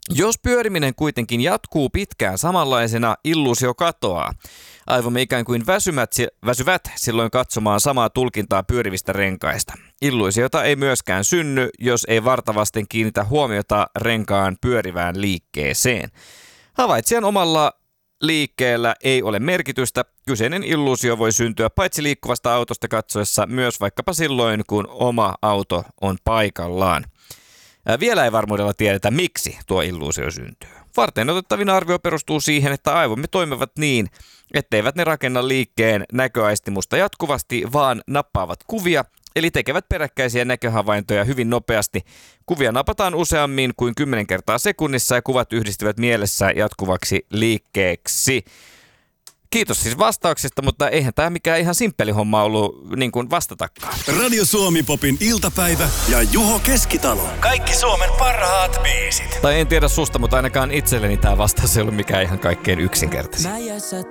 Jos pyöriminen kuitenkin jatkuu pitkään samanlaisena, illuusio katoaa. Aivomme ikään kuin väsyvät silloin katsomaan samaa tulkintaa pyörivistä renkaista. Illuusiota ei myöskään synny, jos ei vartavasten kiinnitä huomiota renkaan pyörivään liikkeeseen. Havaitsijan omalla liikkeellä ei ole merkitystä. Kyseinen illuusio voi syntyä paitsi liikkuvasta autosta katsoessa myös vaikkapa silloin, kun oma auto on paikallaan. Vielä ei varmuudella tiedetä, miksi tuo illuusio syntyy. Varteenotettavin arvio perustuu siihen, että aivomme toimivat niin, etteivät ne rakenna liikkeen näköaistimusta jatkuvasti, vaan nappaavat kuvia, eli tekevät peräkkäisiä näköhavaintoja hyvin nopeasti. Kuvia napataan useammin kuin 10 kertaa sekunnissa ja kuvat yhdistyvät mielessä jatkuvaksi liikkeeksi. Kiitos siis vastauksesta, mutta eihän tämä mikään ihan simppeli homma ollut niin kuin vastatakaan. Radio Suomi Popin iltapäivä ja Juho Keskitalo. Kaikki Suomen parhaat biisit. Tai en tiedä susta, mutta ainakaan itselleni tämä vastaus ei ollut mikään ihan kaikkein yksinkertaisin.